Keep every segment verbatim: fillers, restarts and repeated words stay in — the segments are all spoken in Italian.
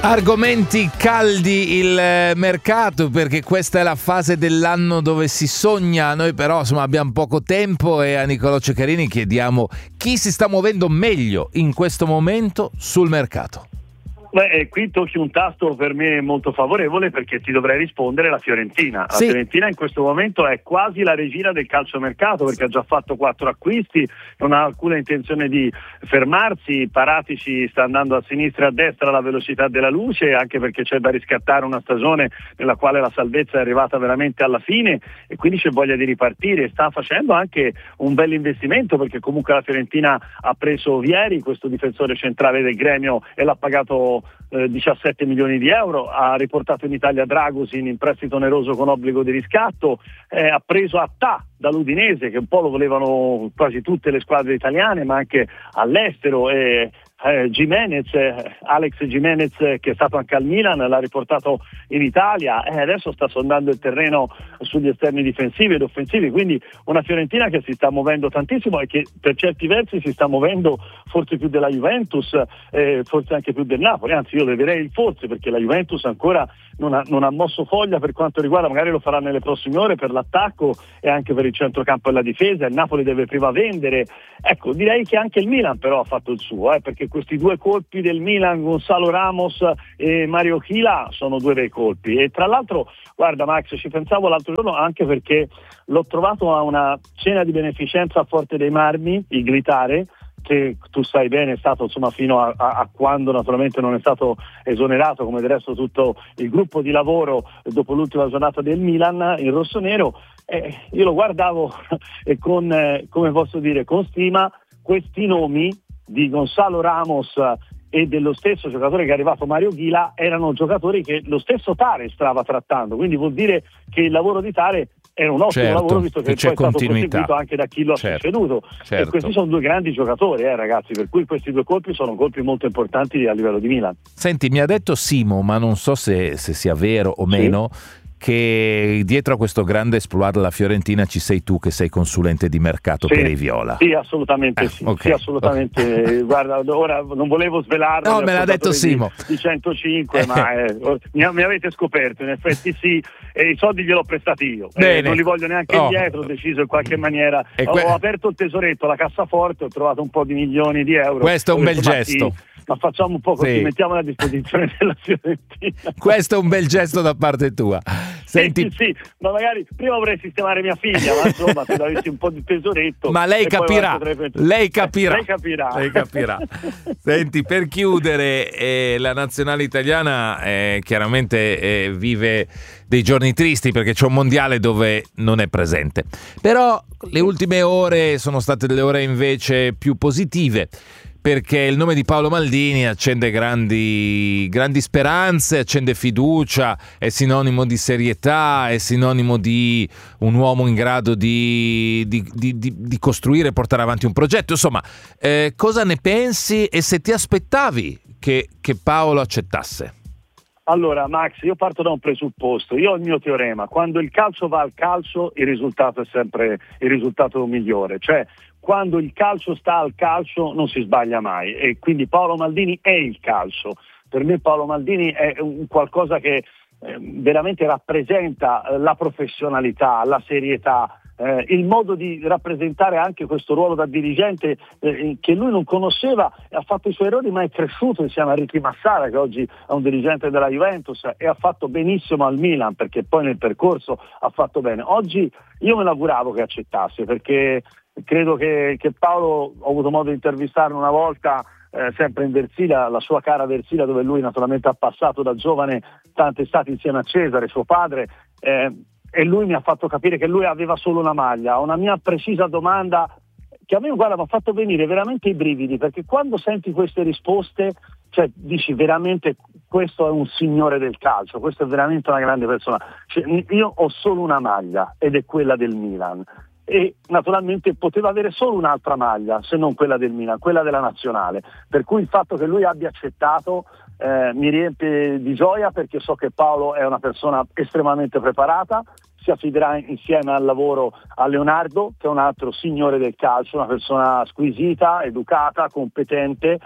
Argomenti caldi il mercato, perché questa è la fase dell'anno dove si sogna. Noi però insomma abbiamo poco tempo e a Nicolò Ceccarini chiediamo chi si sta muovendo meglio in questo momento sul mercato. Beh, qui tocchi un tasto per me molto favorevole, perché ti dovrei rispondere la Fiorentina. La sì. Fiorentina in questo momento è quasi la regina del calciomercato, perché ha già fatto quattro acquisti, non ha alcuna intenzione di fermarsi. Paratici sta andando a sinistra e a destra alla velocità della luce, anche perché c'è da riscattare una stagione nella quale la salvezza è arrivata veramente alla fine e quindi c'è voglia di ripartire. Sta facendo anche un bel investimento, perché comunque la Fiorentina ha preso Vieri, questo difensore centrale del Gremio, e l'ha pagato Eh, diciassette milioni di euro, ha riportato in Italia Dragusin in prestito oneroso con obbligo di riscatto, eh, ha preso Attà dall'Udinese, che un po' lo volevano quasi tutte le squadre italiane ma anche all'estero, e eh, Gimenez, eh, Alex Gimenez, eh, che è stato anche al Milan, l'ha riportato in Italia e eh, adesso sta sondando il terreno sugli esterni difensivi ed offensivi, quindi una Fiorentina che si sta muovendo tantissimo e che per certi versi si sta muovendo forse più della Juventus, eh, forse anche più del Napoli, anzi io leverei il forse, perché la Juventus ancora non ha, non ha mosso foglia per quanto riguarda, magari lo farà nelle prossime ore, per l'attacco e anche per il centrocampo e la difesa. Il Napoli deve prima vendere. Ecco, direi che anche il Milan però ha fatto il suo, eh, perché questi due colpi del Milan, Gonzalo Ramos e Mario Chila, sono due bei colpi. E tra l'altro, guarda Max, ci pensavo l'altro giorno anche perché l'ho trovato a una cena di beneficenza a Forte dei Marmi, il Glitare, che tu sai bene è stato insomma fino a, a, a quando naturalmente non è stato esonerato, come del resto tutto il gruppo di lavoro dopo l'ultima giornata del Milan in rossonero. Eh, io lo guardavo e con, eh, come posso dire, con stima. Questi nomi di Gonzalo Ramos e dello stesso giocatore che è arrivato, Mario Chila, erano giocatori che lo stesso Tare stava trattando, quindi vuol dire che il lavoro di Tare era un ottimo certo, lavoro, visto che, che poi è stato continuità. proseguito anche da chi lo ha certo, preceduto. certo. E questi sono due grandi giocatori, eh, ragazzi, per cui questi due colpi sono colpi molto importanti a livello di Milan. Senti, mi ha detto Simo, ma non so se, se sia vero o meno, sì, che dietro a questo grande esploit della Fiorentina ci sei tu, che sei consulente di mercato sì, per i Viola. Sì, assolutamente eh, sì, okay, sì, assolutamente. Okay. Guarda, ora non volevo svelarlo. No, me l'ha detto Simo. Di, di centocinque, ma eh, mi, mi avete scoperto, in effetti sì, e i soldi gliel'ho prestati io. Eh, non li voglio neanche oh. indietro, ho deciso in qualche maniera. Que- ho aperto il tesoretto, la cassaforte, ho trovato un po' di milioni di euro. Questo è un bel gesto. Sì, ma facciamo un po' così, sì, mettiamola a disposizione della Fiorentina. Questo è un bel gesto da parte tua. Senti... Sì, sì, ma magari prima vorrei sistemare mia figlia, ma insomma se avessi un po' di tesoretto. Ma lei capirà, lei capirà, lei capirà. Lei capirà. Senti, per chiudere, eh, la nazionale italiana eh, chiaramente eh, vive dei giorni tristi perché c'è un mondiale dove non è presente. Però le ultime ore sono state delle ore invece più positive, perché il nome di Paolo Maldini accende grandi, grandi speranze, accende fiducia, è sinonimo di serietà, è sinonimo di un uomo in grado di, di, di, di, di costruire e portare avanti un progetto. Insomma, eh, cosa ne pensi e se ti aspettavi che, che Paolo accettasse? Allora Max, io parto da un presupposto, io ho il mio teorema: quando il calcio va al calcio il risultato è sempre il risultato migliore, cioè quando il calcio sta al calcio non si sbaglia mai, e quindi Paolo Maldini è il calcio. Per me Paolo Maldini è un qualcosa che eh, veramente rappresenta eh, la professionalità, la serietà, eh, il modo di rappresentare anche questo ruolo da dirigente eh, che lui non conosceva, ha fatto i suoi errori ma è cresciuto insieme a Ricky Massara, che oggi è un dirigente della Juventus, e ha fatto benissimo al Milan, perché poi nel percorso ha fatto bene. Oggi io me l'auguravo che accettasse, perché credo che, che Paolo, ho avuto modo di intervistarlo una volta, eh, sempre in Versilia, la sua cara Versilia, dove lui naturalmente ha passato da giovane tante estati insieme a Cesare, suo padre, eh, e lui mi ha fatto capire che lui aveva solo una maglia. Una mia precisa domanda che a me, guarda, mi ha fatto venire veramente i brividi, perché quando senti queste risposte, cioè dici veramente questo è un signore del calcio, questo è veramente una grande persona. Cioè, io ho solo una maglia ed è quella del Milan, e naturalmente poteva avere solo un'altra maglia se non quella del Milan, quella della nazionale, per cui il fatto che lui abbia accettato eh, mi riempie di gioia, perché so che Paolo è una persona estremamente preparata, si affiderà insieme al lavoro a Leonardo, che è un altro signore del calcio, una persona squisita, educata, competente,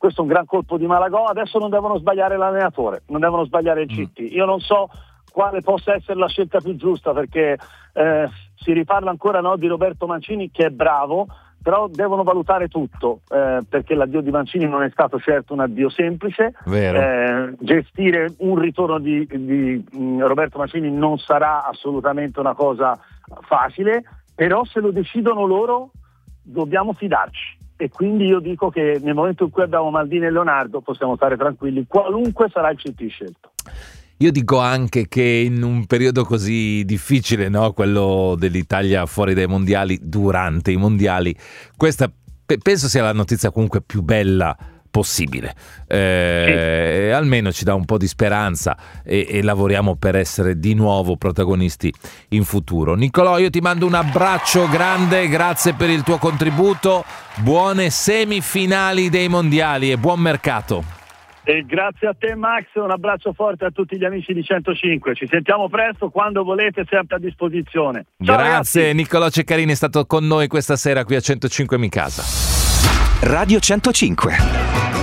questo è un gran colpo di Malagò. Adesso non devono sbagliare l'allenatore, non devono sbagliare il C T. Io non so quale possa essere la scelta più giusta, perché eh, si riparla ancora, no, di Roberto Mancini, che è bravo, però devono valutare tutto, eh, perché l'addio di Mancini non è stato certo un addio semplice. Eh, gestire un ritorno di, di mh, Roberto Mancini non sarà assolutamente una cosa facile, però se lo decidono loro dobbiamo fidarci, e quindi io dico che nel momento in cui abbiamo Maldini e Leonardo possiamo stare tranquilli, qualunque sarà il C T scelto. Io dico anche che in un periodo così difficile, no, quello dell'Italia fuori dai mondiali, durante i mondiali, questa pe- penso sia la notizia comunque più bella possibile. Eh, sì. Almeno ci dà un po' di speranza e, e lavoriamo per essere di nuovo protagonisti in futuro. Nicolò, io ti mando un abbraccio grande, grazie per il tuo contributo, buone semifinali dei mondiali e buon mercato. E grazie a te Max, un abbraccio forte a tutti gli amici di centocinque, ci sentiamo presto, quando volete, sempre a disposizione. Ciao, grazie ragazzi. Nicolò Ceccarini è stato con noi questa sera qui a centocinque Mi Casa. Radio centocinque.